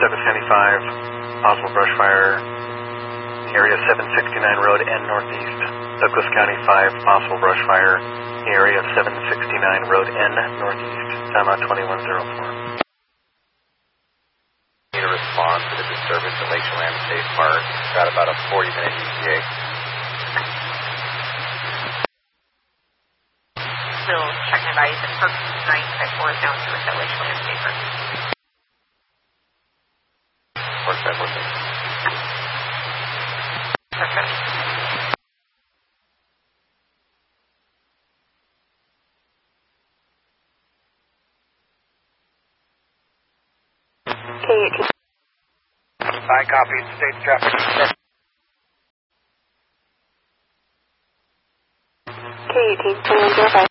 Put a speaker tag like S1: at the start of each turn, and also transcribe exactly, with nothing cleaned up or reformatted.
S1: Douglas County five, possible brush fire, area seven sixty-nine Road N Northeast. Douglas County five, possible brush fire, area seven sixty-nine Road N Northeast. Timeout twenty-one oh four.
S2: Need a response to the disturbance at Lake Chelan State Park. Got about a forty minute E T A.
S3: Still checking advice at Perk nine five four down to us at Lake Chelan State Park.
S2: Work that, work that.
S3: Okay. Okay.
S2: I copy. State traffic.
S3: K eighteen, twenty-one oh five.